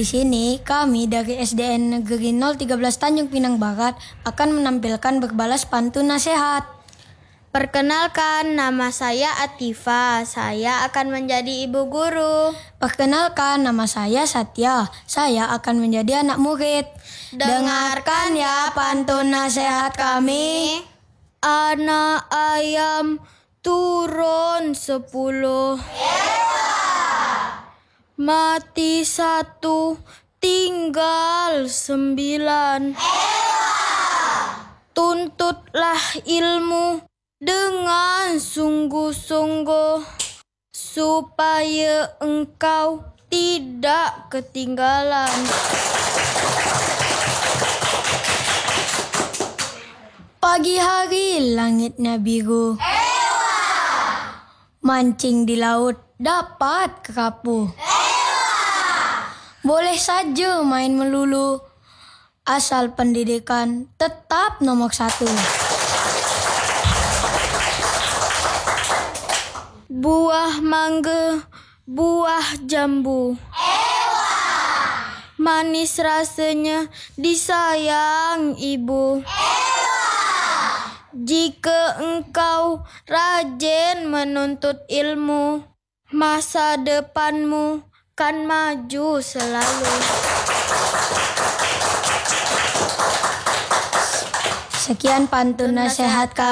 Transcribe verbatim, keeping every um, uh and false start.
Di sini kami dari S D N Negeri nol tiga belas Tanjung Pinang Barat akan menampilkan berbalas pantun nasihat. Perkenalkan, nama saya Atifa. Saya akan menjadi ibu guru. Perkenalkan, nama saya Satya. Saya akan menjadi anak murid. Dengarkan ya pantun nasihat kami. Anak ayam turun sepuluh. Mati satu, tinggal sembilan. Tuntutlah ilmu dengan sungguh-sungguh, supaya engkau tidak ketinggalan. Pagi hari langitnya biru. Mancing di laut dapat kerapu. Boleh saja main melulu, asal pendidikan tetap nomor satu. Buah mangga, buah jambu. Manis rasanya disayang ibu. Jika engkau rajin menuntut ilmu, masa depanmu kan maju selalu. Sekian pantun nasihat kami.